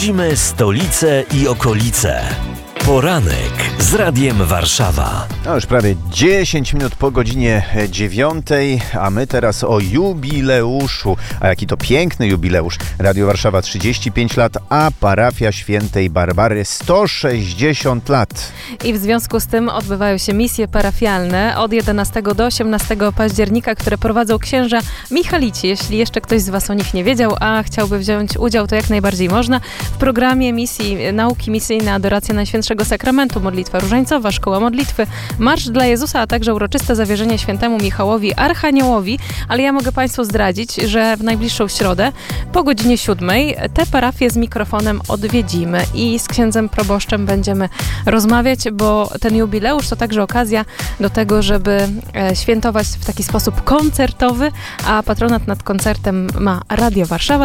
Odwiedzimy stolicę i okolice. Poranek z Radiem Warszawa. No już prawie 10 minut po godzinie 9, a my teraz o jubileuszu. A jaki to piękny jubileusz. Radio Warszawa 35 lat, a parafia Świętej Barbary 160 lat. I w związku z tym odbywają się misje parafialne od 11 do 18 października, które prowadzą księża michalici. Jeśli jeszcze ktoś z Was o nich nie wiedział, a chciałby wziąć udział, to jak najbardziej można. W programie misji, nauki misyjne, adoracja Najświętszego Sakramentu, modlitwa różańcowa, szkoła modlitwy, marsz dla Jezusa, a także uroczyste zawierzenie świętemu Michałowi Archaniołowi. Ale ja mogę Państwu zdradzić, że w najbliższą środę po godzinie 7 te parafie z mikrofonem odwiedzimy i z księdzem proboszczem będziemy rozmawiać, bo ten jubileusz to także okazja do tego, żeby świętować w taki sposób koncertowy, a patronat nad koncertem ma Radio Warszawa.